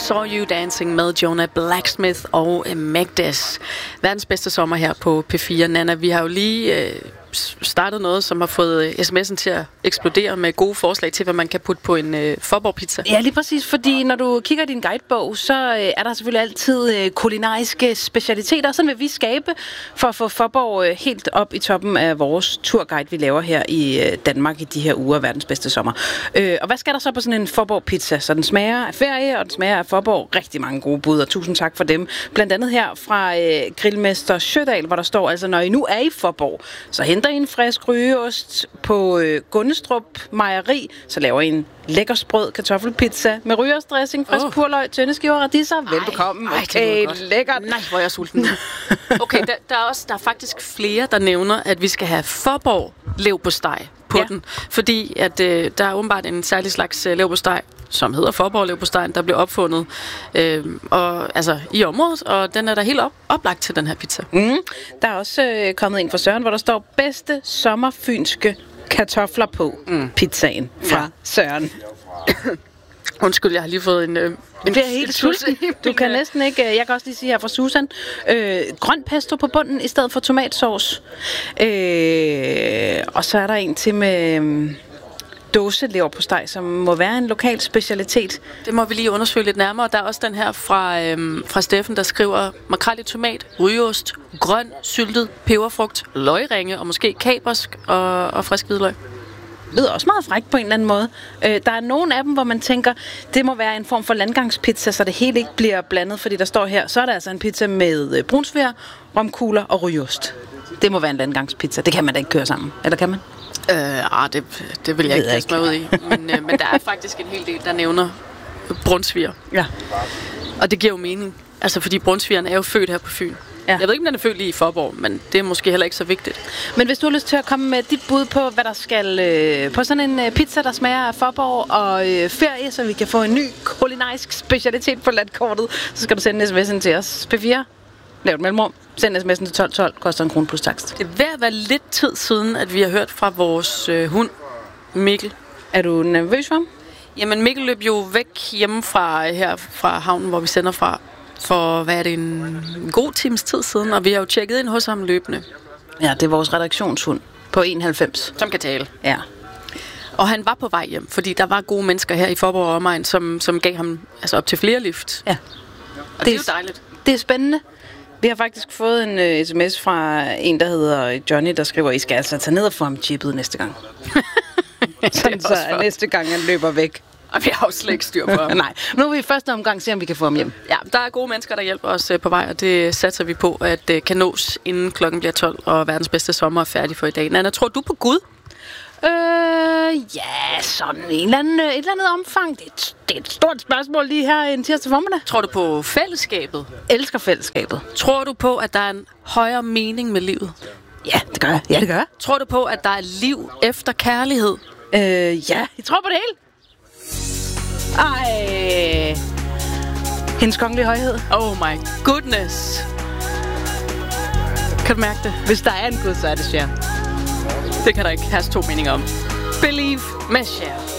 Saw You Dancing med Jonah Blacksmith og Magdes. Verdens bedste sommer her på P4. Nana, vi har jo lige startet noget, som har fået sms'en til at eksplodere med gode forslag til, hvad man kan putte på en Faaborg-pizza. Ja, lige præcis, fordi når du kigger i din guidebog, så er der selvfølgelig altid kulinariske specialiteter. Sådan vil vi skabe for at få Faaborg helt op i toppen af vores turguide, vi laver her i Danmark i de her uger, verdens bedste sommer. Og hvad skal der så på sådan en Faaborg-pizza? Så den smager af ferie, og den smager af Faaborg. Rigtig mange gode bud, og tusind tak for dem. Blandt andet her fra Grillmester Sjødal, hvor der står, altså når I nu er i Faaborg, så henter I en frisk rygeost på Gundestrup Mejeri, så laver I en lækker sprød kartoffelpizza med rygeostdressing, frisk purløg, tynde skiver og radiser. Velbekomme. Okay, lækkert. Nej, hvor er jeg sulten. Okay, der er faktisk flere, der nævner, at vi skal have Faaborg leverpostej på den, fordi at der er åbenbart en særlig slags leverpostej, som hedder Faaborg leverpostejen, der blev opfundet i området, og den er der helt oplagt til den her pizza. Der er også kommet en fra Søren, hvor der står bedste sommerfynske kartofler på pizzaen fra Søren. Undskyld, jeg har lige fået en det er helt sulten. Du kan næsten ikke. Jeg kan også lige sige her fra Susan. Grøn pesto på bunden i stedet for tomatsauce. Og så er der en til med dåseleverpostej, som må være en lokal specialitet. Det må vi lige undersøge lidt nærmere. Der er også den her fra Steffen, der skriver makrel i tomat, rygeost, grøn, syltet, peberfrugt, løgringe og måske kapersk og frisk hvidløg. Det lyder også meget frækt på en eller anden måde. Der er nogle af dem, hvor man tænker, det må være en form for landgangspizza, så det hele ikke bliver blandet, fordi der står her, så er der altså en pizza med brunsviger, romkugler og rygeost. Det må være en landgangspizza. Det kan man da ikke køre sammen. Eller kan man? Det vil jeg ikke kaste mig ud i. Men der er faktisk en hel del, der nævner brunsviger. Ja. Og det giver jo mening. Altså, fordi brunsvigeren er jo født her på Fyn. Ja. Jeg ved ikke, om den er født lige i Faaborg, men det er måske heller ikke så vigtigt. Men hvis du har lyst til at komme med dit bud på, hvad der skal på sådan en pizza, der smager af Faaborg og ferie, så vi kan få en ny kulinarisk specialitet på landkortet, så skal du sende sms'en til os. P4. Lav et mellemrum. Send sms'en til 1212. Koster en krone plus takst. Det er ved at være lidt tid siden, at vi har hørt fra vores hund, Mikkel. Er du nervøs for ham? Jamen, Mikkel løb jo væk hjemmefra her fra havnen, hvor vi sender fra, for hvad er det, en god times tid siden, og vi har jo tjekket ind hos ham løbende. Ja, det er vores redaktionshund på 91. Som kan tale. Ja. Og han var på vej hjem, fordi der var gode mennesker her i Faaborg og omegn, som gav ham op til flere lift. Ja. Og det er jo dejligt. Det er spændende. Vi har faktisk fået en sms fra en, der hedder Johnny, der skriver, I skal altså tage ned og få ham chippet næste gang. Sådan så næste gang han løber væk. Og vi har jo slet ikke styr på ham. Nej, nu vil vi i første omgang se, om vi kan få ham hjem. Ja, der er gode mennesker, der hjælper os på vej, og det satser vi på, at det kan nås, inden klokken bliver 12, og verdens bedste sommer er færdig for i dag. Nana, tror du på Gud? Ja, sådan et eller andet omfang. Det er et stort spørgsmål lige her en tirsdag formiddag. Tror du på fællesskabet? Elsker fællesskabet. Tror du på, at der er en højere mening med livet? Ja, det gør jeg. Ja, det gør jeg. Tror du på, at der er liv efter kærlighed? Ja, jeg tror på det hele. Ej. Hendes kongelige højhed. Oh my goodness. Kan du mærke det? Hvis der er en Gud, så er det Cher. Det kan der ikke have to meninger om. Believe med Cher.